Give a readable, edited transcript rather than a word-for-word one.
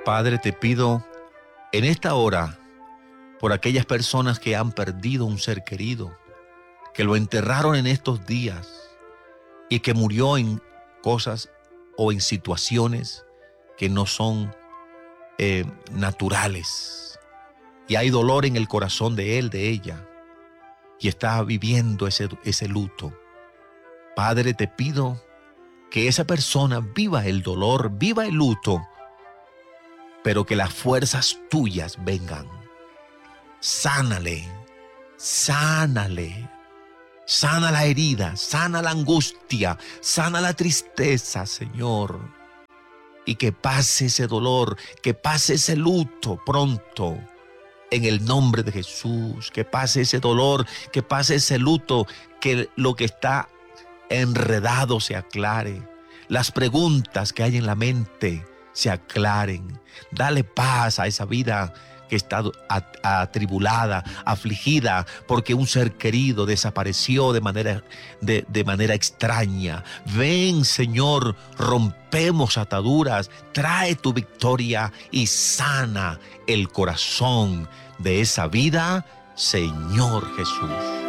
Padre, te pido en esta hora por aquellas personas que han perdido un ser querido, que lo enterraron en estos días y que murió en cosas o en situaciones que no son naturales. Y hay dolor en el corazón de él, de ella, y está viviendo ese luto. Padre, te pido que esa persona viva el dolor, viva el luto, pero que las fuerzas tuyas vengan. Sánale, sánale, sana la herida, sana la angustia, sana la tristeza, Señor. Y que pase ese dolor, que pase ese luto pronto. En el nombre de Jesús, que pase ese dolor, que pase ese luto, que lo que está enredado se aclare. Las preguntas que hay en la mente se aclaren. Dale paz a esa vida que está atribulada, afligida, porque un ser querido desapareció de manera extraña. Ven, Señor, rompemos ataduras, trae tu victoria y sana el corazón de esa vida, Señor Jesús.